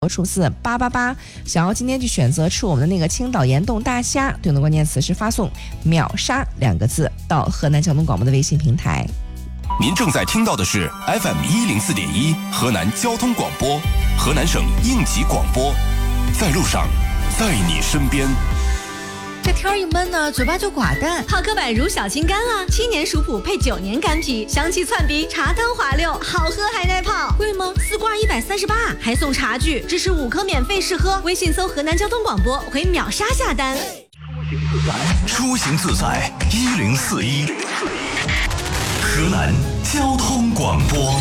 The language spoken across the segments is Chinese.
数字888，想要今天去选择吃我们的那个青岛岩洞大虾，对应的关键词是发送秒杀2个字到河南交通广播的微信平台。 您正在听到的是 FM104.1 河南交通广播，河南省应急广播，在路上，在你身边。 这天一闷呢，嘴巴就寡淡。 好客百如小青柑啊，7年熟普配9年干皮，香气窜鼻，茶汤滑溜，好喝还耐泡。 贵吗 ？4罐138，还送茶具，支持5颗免费试喝。微信搜河南交通广播，回秒杀下单。 出行自在1041，河南交通广播。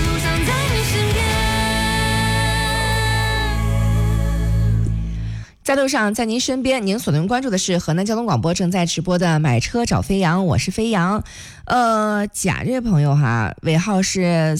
在路上，在您身边，您所能关注的是河南交通广播正在直播的买车找飞扬，我是飞扬。甲这位朋友哈，尾号是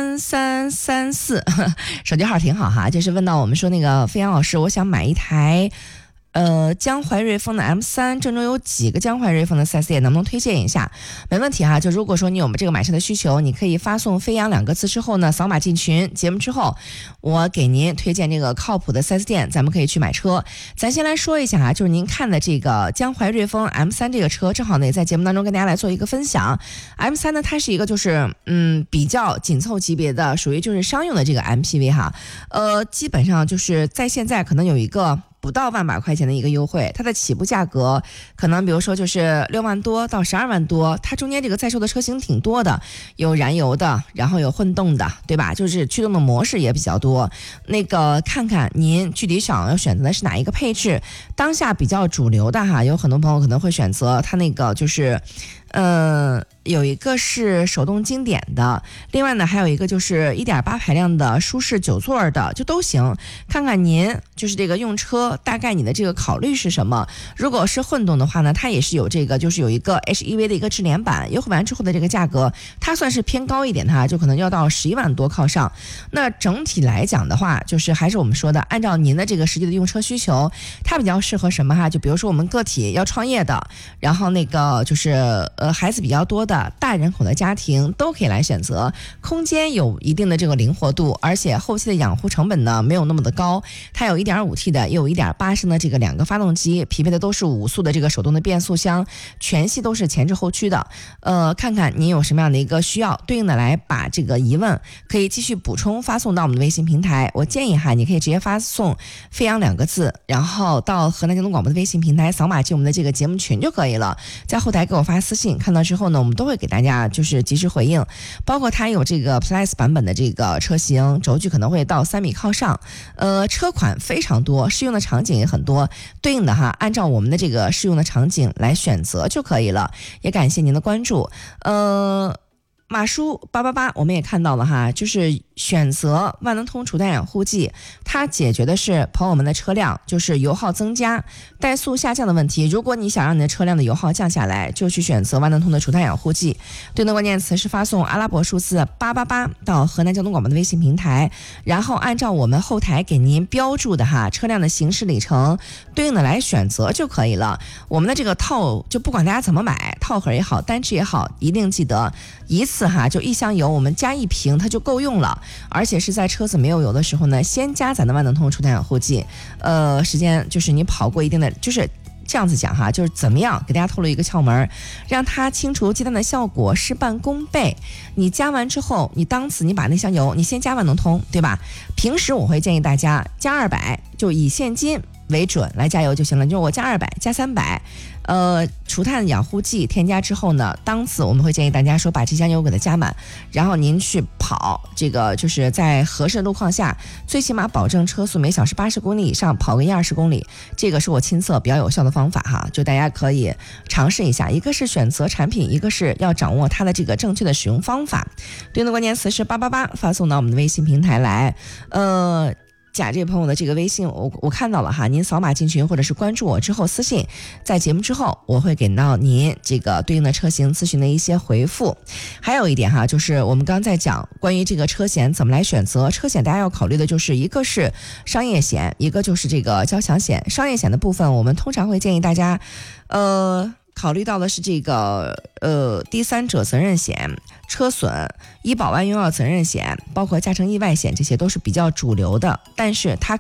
3334，手机号挺好哈，就是问到我们说那个飞扬老师，我想买一台江淮瑞风的 M3， 郑州有几个江淮瑞风的 4S 店，能不能推荐一下？没问题哈，就如果说你有我们这个买车的需求，你可以发送飞扬2个字之后呢，扫码进群，节目之后我给您推荐这个靠谱的 4S 店，咱们可以去买车。咱先来说一下哈，就是您看的这个江淮瑞风 M3 这个车，正好呢也在节目当中跟大家来做一个分享。M3 呢，它是一个就是比较紧凑级别的，属于就是商用的这个 MPV 哈，基本上就是在现在可能有一个不到1万把块钱的一个优惠，它的起步价格可能比如说就是6万多到12万多，它中间这个在售的车型挺多的，有燃油的，然后有混动的，对吧？就是驱动的模式也比较多。那个看看您具体想要选择的是哪一个配置，当下比较主流的哈，有很多朋友可能会选择它那个就是有一个是手动经典的，另外呢还有一个就是 1.8 排量的舒适9座的，就都行。看看您就是这个用车大概你的这个考虑是什么。如果是混动的话呢，它也是有这个就是有一个 HEV 的一个智联版，优惠完之后的这个价格它算是偏高一点的，就可能要到11万多靠上。那整体来讲的话，就是还是我们说的，按照您的这个实际的用车需求，它比较适合什么哈？就比如说我们个体要创业的，然后那个就是孩子比较多的大人口的家庭都可以来选择，空间有一定的这个灵活度，而且后期的养护成本呢没有那么的高。它有 1.5T 的也有 1.8升的这个2个发动机，匹配的都是5速的这个手动的变速箱，全系都是前置后驱的。看看您有什么样的一个需要，对应的来把这个疑问可以继续补充发送到我们的微信平台。我建议哈，你可以直接发送飞扬2个字，然后到河南交通广播的微信平台扫码进我们的这个节目群就可以了，在后台给我发私信，看到之后呢，我们都会给大家就是及时回应。包括它有这个 Plus 版本的这个车型，轴距可能会到3米靠上，车款非常多，适用的场景也很多，对应的哈，按照我们的这个适用的场景来选择就可以了。也感谢您的关注。马叔888我们也看到了哈，就是选择万能通除碳养护剂，它解决的是朋友们的车辆就是油耗增加、怠速下降的问题。如果你想让你的车辆的油耗降下来，就去选择万能通的除碳养护剂。对应的关键词是发送阿拉伯数字888到河南交通广播的微信平台，然后按照我们后台给您标注的哈车辆的行驶里程，对应的来选择就可以了。我们的这个套就不管大家怎么买，套盒也好，单支也好，一定记得一次哈就1箱油，我们加1瓶它就够用了。而且是在车子没有油的时候呢，先加咱的万能通除碳养护剂。时间就是你跑过一定的，就是这样子讲哈，就是怎么样给大家透露一个窍门，让它清除积碳的效果事半功倍。你加完之后，你当次你把那箱油你先加万能通，对吧？平时我会建议大家加200，就以现金为准来加油就行了，就是我加200加300。除碳养护剂添加之后呢，当次我们会建议大家说把这箱油给它加满，然后您去跑，这个就是在合适的路况下，最起码保证车速每小时80公里以上，跑个1-20公里，这个是我亲测比较有效的方法哈，就大家可以尝试一下。一个是选择产品，一个是要掌握它的这个正确的使用方法。对应的关键词是888，发送到我们的微信平台来。甲这位朋友的这个微信我看到了哈，您扫码进群或者是关注我之后私信，在节目之后我会给到您这个对应的车型咨询的一些回复。还有一点哈，就是我们刚在讲关于这个车险怎么来选择，车险大家要考虑的就是一个是商业险，一个就是这个交强险。商业险的部分我们通常会建议大家考虑到的是这个第三者责任险、车损、医保外用药责任险，包括加成意外险，这些都是比较主流的，但是它